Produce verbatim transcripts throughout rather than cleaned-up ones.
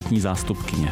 parlamentní zástupkyně.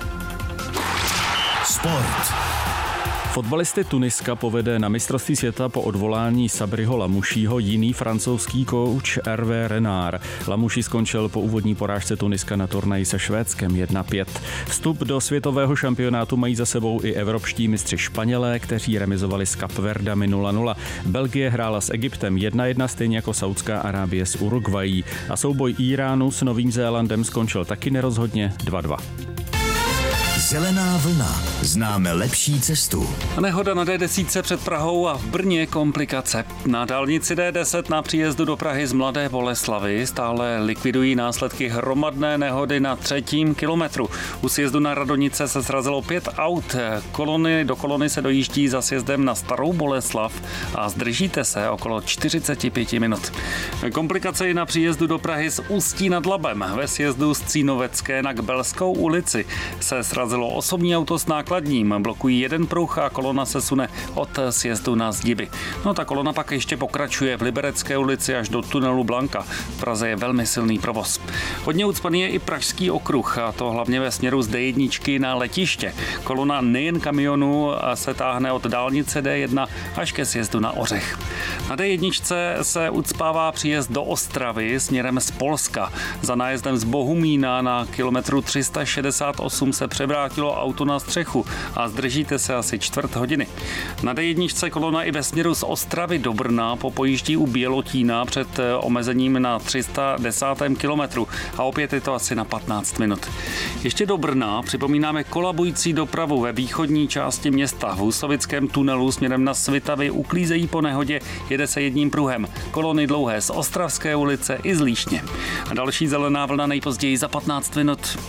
Sport. Fotbalisty Tuniska povede na mistrovství světa po odvolání Sabriho Lamouchiho jiný francouzský kouč Hervé Renard. Lamouchi skončil po úvodní porážce Tuniska na turnaji se Švédskem jedna pět. Vstup do světového šampionátu mají za sebou i evropští mistři Španělé, kteří remizovali s Kapverdami nula nula. Belgie hrála s Egyptem jedna jedna, stejně jako Saudská Arábie s Uruguayí. A souboj Íránu s Novým Zélandem skončil taky nerozhodně dva dva. Zelená vlna. Známe lepší cestu. Nehoda na D deset před Prahou a v Brně komplikace. Na dálnici D deset na příjezdu do Prahy z Mladé Boleslavi stále likvidují následky hromadné nehody na třetím kilometru. U sjezdu na Radonice se srazilo pět aut. Kolony do kolony se dojíždí za sjezdem na Starou Boleslav a zdržíte se okolo čtyřicet pět minut. Komplikace i na příjezdu do Prahy z Ústí nad Labem. Ve sjezdu z Cínovecké na Kbelskou ulici se srazilo osobní auto s nákladním, blokují jeden pruh a kolona se sune od sjezdu na Zdiby. No ta kolona pak ještě pokračuje v Liberecké ulici až do tunelu Blanka. V Praze je velmi silný provoz. Hodně ucpaný je i Pražský okruh, a to hlavně ve směru z D jedna na letiště. Kolona nejen kamionů se táhne od dálnice D jedna až ke sjezdu na Ořech. Na D jedna se ucpává příjezd do Ostravy směrem z Polska. Za nájezdem z Bohumína na kilometru tři sta šedesát osm se převrátilo auto na střechu a zdržíte se asi čtvrt hodiny. Na D jedna kolona i ve směru z Ostravy do Brna popojíždí u Bělotína před omezením na tři sta desátém kilometru a opět je to asi na patnáct minut. Ještě do Brna připomínáme kolabující dopravu ve východní části města. V Husovickém tunelu směrem na Svitavy uklízejí po nehodě, jede se jedním pruhem. Kolony dlouhé z Ostravské ulice i z Líšně. A další zelená vlna nejpozději za patnáct minut.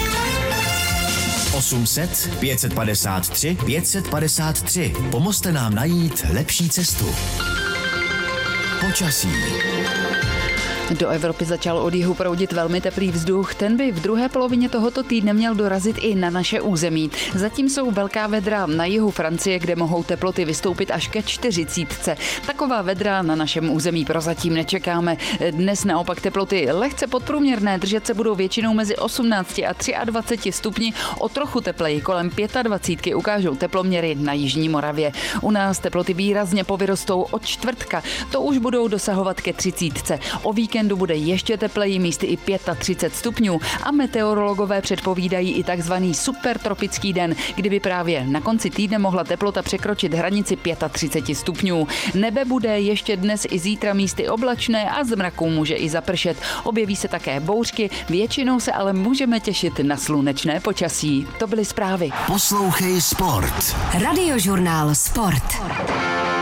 osm set, pět set padesát tři, pět set padesát tři. Pomozte nám najít lepší cestu. Počasí. Do Evropy začal od jihu proudit velmi teplý vzduch, ten by v druhé polovině tohoto týdne měl dorazit i na naše území. Zatím jsou velká vedra na jihu Francie, kde mohou teploty vystoupit až ke čtyřicítce. Taková vedra na našem území prozatím nečekáme. Dnes naopak teploty lehce podprůměrné, držet se budou většinou mezi osmnácti a dvaceti třemi stupni, o trochu tepleji kolem dvacet pět ukážou teploměry na jižní Moravě. U nás teploty výrazně povyrostou od čtvrtka, to už budou dosahovat ke třicítce. O víkendu bude ještě tepleji, místy i třicet pět stupňů a meteorologové předpovídají i takzvaný supertropický den, kdyby právě na konci týdne mohla teplota překročit hranici třicet pět stupňů. Nebe bude ještě dnes i zítra místy oblačné a z mraků může i zapršet. Objeví se také bouřky, většinou se ale můžeme těšit na slunečné počasí. To byly zprávy. Poslouchej Sport. Radiožurnál Sport.